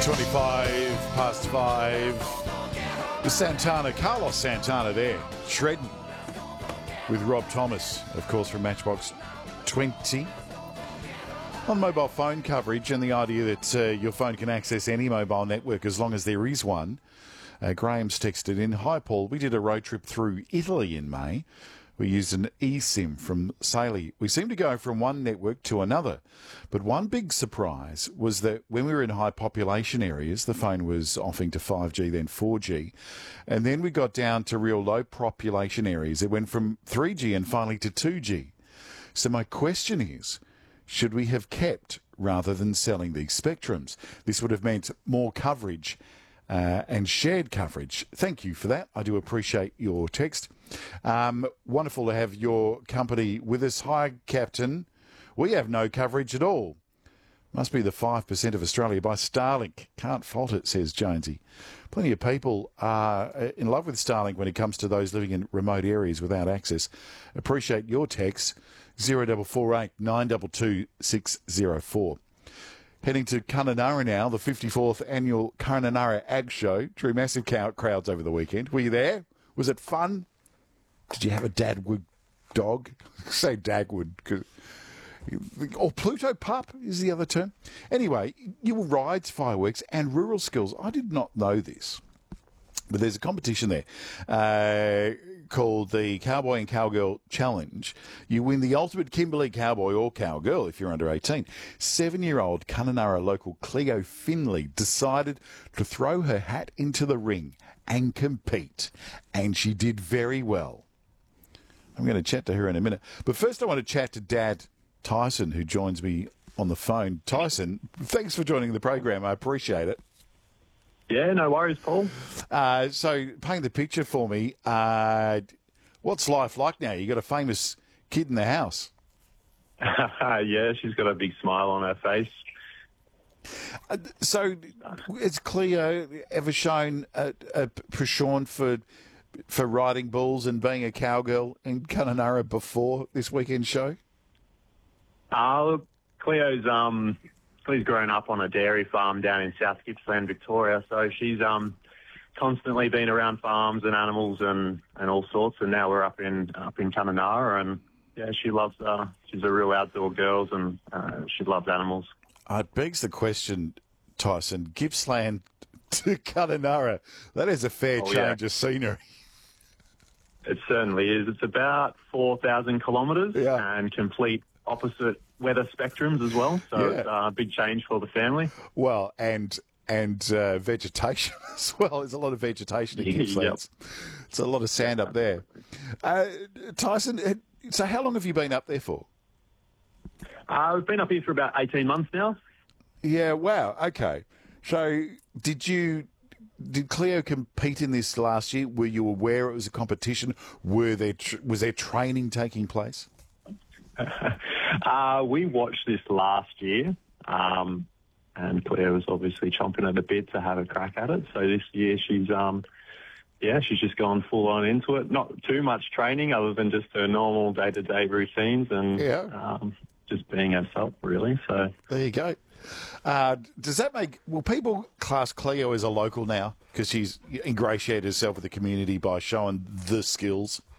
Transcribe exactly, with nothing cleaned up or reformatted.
twenty-five past five. The Santana, Carlos Santana there, shredding with Rob Thomas, of course, from Matchbox twenty. On mobile phone coverage and the idea that uh, your phone can access any mobile network as long as there is one. Uh, Graham's texted in, "Hi Paul, we did a road trip through Italy in May. We used an eSIM from Saley. We seemed to go from one network to another. But one big surprise was that when we were in high population areas, the phone was offing to five G, then four G. And then we got down to real low population areas. It went from three G and finally to two G. So my question is, should we have kept rather than selling these spectrums? This would have meant more coverage uh, and shared coverage. Thank you for that. I do appreciate your text. Um, wonderful to have your company with us. Hi, Captain. We have no coverage at all. Must be the five percent of Australia by Starlink. Can't fault it, says Jonesy. Plenty of people are in love with Starlink when it comes to those living in remote areas without access. Appreciate your text. zero four four eight nine two two six zero four. Heading to Kununurra now, the fifty-fourth annual Kununurra Ag Show. Drew massive crowds over the weekend. Were you there? Was it fun? Did you have a Dagwood dog? Say Dagwood. Or Pluto pup is the other term. Anyway, you will rides, fireworks and rural skills. I did not know this. But there's a competition there uh, called the Cowboy and Cowgirl Challenge. You win the ultimate Kimberley cowboy or cowgirl if you're under eighteen. Seven-year-old Kununurra local Cleo Finley decided to throw her hat into the ring and compete. And she did very well. I'm going to chat to her in a minute. But first I want to chat to Dad Tyson, who joins me on the phone. Tyson, thanks for joining the program. I appreciate it. Yeah, no worries, Paul. Uh, so, paint the picture for me. Uh, what's life like now? You got a famous kid in the house. Yeah, she's got a big smile on her face. Uh, so, has Cleo ever shown a, a passion for for riding bulls and being a cowgirl in Kununurra before this weekend show? Uh, look, Cleo's um, Cleo's grown up on a dairy farm down in South Gippsland, Victoria, so she's um, constantly been around farms and animals and, and all sorts. And now we're up in up in Kununurra, and yeah, she loves. Uh, she's a real outdoor girl, and uh, she loves animals. Uh, it begs the question, Tyson. Gippsland to Kununurra, that is a fair oh, change yeah. of scenery. It certainly is. It's about four thousand kilometres yeah. and complete opposite weather spectrums as well. So yeah. it's a big change for the family. Well, and and uh, vegetation as well. There's a lot of vegetation in Gippsland. Yep. It's a lot of sand up there. Uh, Tyson, so how long have you been up there for? Uh, we've been up here for about eighteen months now. Yeah, wow. Okay. So did you... Did Cleo compete in this last year? Were you aware it was a competition? Were there tr- was there training taking place? uh, we watched this last year, um, and Cleo was obviously chomping at the bit to have a crack at it. So this year she's, um, yeah, she's just gone full on into it. Not too much training other than just her normal day-to-day routines and yeah. um, just being herself, really. So there you go. Uh, does that make... Will people class Cleo as a local now because she's ingratiated herself with the community by showing the skills?